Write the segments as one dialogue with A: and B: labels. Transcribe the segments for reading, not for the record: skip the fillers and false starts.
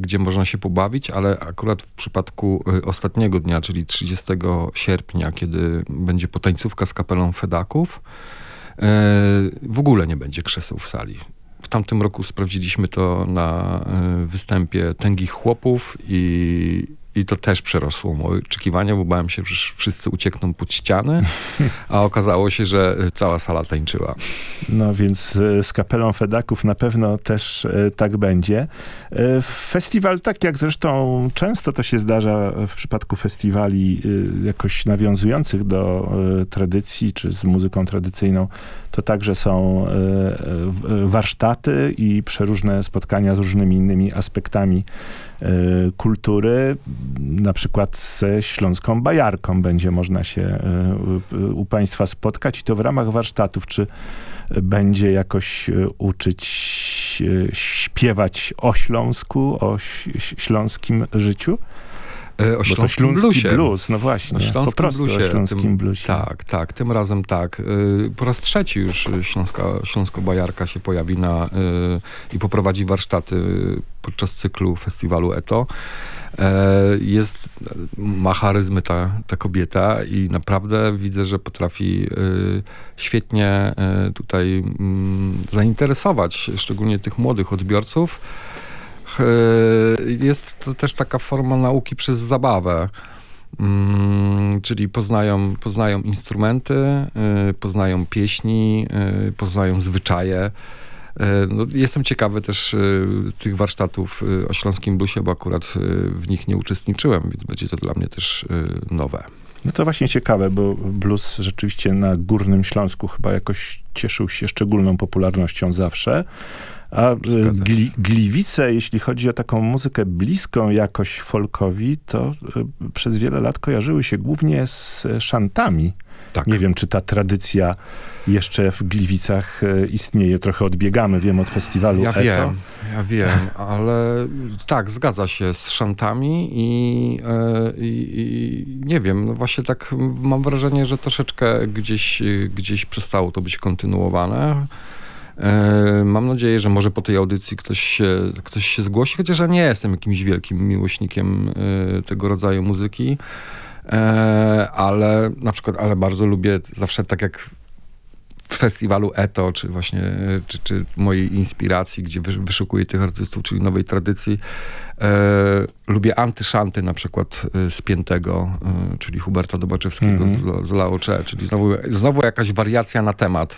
A: gdzie można się pobawić, ale akurat w przypadku ostatniego dnia, czyli 30 sierpnia, kiedy będzie potańcówka z kapelą Fedaków, w ogóle nie będzie krzeseł w sali. W tamtym roku sprawdziliśmy to na występie Tęgich Chłopów i to też przerosło moje oczekiwania, bo bałem się, że wszyscy uciekną pod ścianę, a okazało się, że cała sala tańczyła.
B: No więc z kapelą Fedaków na pewno też tak będzie. Festiwal, tak jak zresztą często to się zdarza w przypadku festiwali jakoś nawiązujących do tradycji, czy z muzyką tradycyjną, to także są warsztaty i przeróżne spotkania z różnymi innymi aspektami kultury. Na przykład ze Śląską Bajarką będzie można się u państwa spotkać i to w ramach warsztatów. Czy będzie jakoś uczyć śpiewać o Śląsku, o śląskim życiu?
A: O śląskim bluesie.
B: Blues, no właśnie. Po prostu o śląskim bluesie.
A: Tak, tym razem tak. Po raz trzeci już Śląsko-Bajarka się pojawi i poprowadzi warsztaty podczas cyklu festiwalu ETO. Ma charyzmy ta kobieta i naprawdę widzę, że potrafi świetnie tutaj zainteresować szczególnie tych młodych odbiorców. Jest to też taka forma nauki przez zabawę, czyli poznają instrumenty, poznają pieśni, poznają zwyczaje. No, jestem ciekawy też tych warsztatów o śląskim bluesie, bo akurat w nich nie uczestniczyłem, więc będzie to dla mnie też nowe.
B: No to właśnie ciekawe, bo blues rzeczywiście na Górnym Śląsku chyba jakoś cieszył się szczególną popularnością zawsze. A Gliwice, jeśli chodzi o taką muzykę bliską jakoś folkowi, to przez wiele lat kojarzyły się głównie z szantami. Tak. Nie wiem, czy ta tradycja jeszcze w Gliwicach istnieje. Trochę odbiegamy, wiem, od festiwalu ETO.
A: Ja wiem, ale tak, zgadza się z szantami i nie wiem, no właśnie tak mam wrażenie, że troszeczkę gdzieś przestało to być kontynuowane. Mam nadzieję, że może po tej audycji ktoś się zgłosi, chociaż ja nie jestem jakimś wielkim miłośnikiem tego rodzaju muzyki, ale bardzo lubię zawsze, tak jak w festiwalu ETO, czy właśnie czy mojej inspiracji, gdzie wyszukuję tych artystów, czyli nowej tradycji. Lubię antyszanty na przykład Spiętego, czyli Huberta Dobaczewskiego z Laocze, czyli znowu jakaś wariacja na temat.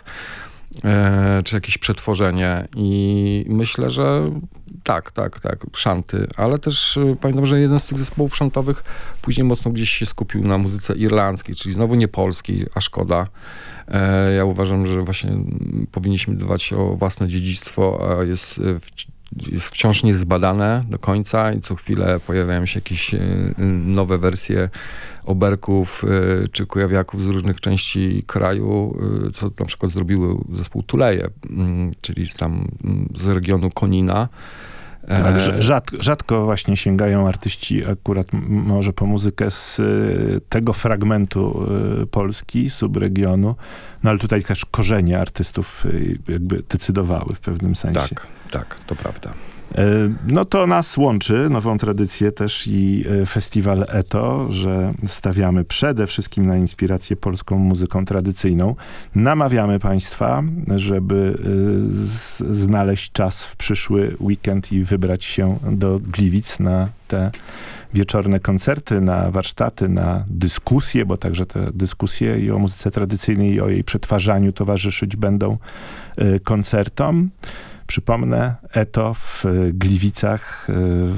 A: Czy jakieś przetworzenie i myślę, że tak, szanty, ale też pamiętam, że jeden z tych zespołów szantowych później mocno gdzieś się skupił na muzyce irlandzkiej, czyli znowu nie polskiej, a szkoda. Ja uważam, że właśnie powinniśmy dbać o własne dziedzictwo, a jest wciąż niezbadane do końca i co chwilę pojawiają się jakieś nowe wersje oberków czy kujawiaków z różnych części kraju, co na przykład zrobiły zespół Tuleje, czyli tam z regionu Konina.
B: Tak, rzadko właśnie sięgają artyści akurat może po muzykę z tego fragmentu Polski, subregionu, no ale tutaj też korzenie artystów jakby decydowały w pewnym sensie.
A: Tak, to prawda.
B: No to nas łączy, nową tradycję też i festiwal ETO, że stawiamy przede wszystkim na inspirację polską muzyką tradycyjną. Namawiamy państwa, żeby znaleźć czas w przyszły weekend i wybrać się do Gliwic na te wieczorne koncerty, na warsztaty, na dyskusje, bo także te dyskusje i o muzyce tradycyjnej, i o jej przetwarzaniu towarzyszyć będą koncertom. Przypomnę, ETO w Gliwicach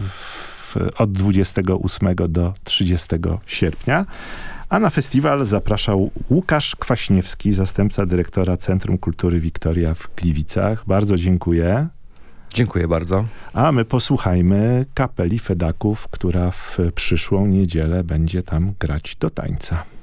B: od 28 do 30 sierpnia. A na festiwal zapraszał Łukasz Kwaśniewski, zastępca dyrektora Centrum Kultury Wiktoria w Gliwicach. Bardzo dziękuję.
A: Dziękuję bardzo.
B: A my posłuchajmy kapeli Fedaków, która w przyszłą niedzielę będzie tam grać do tańca.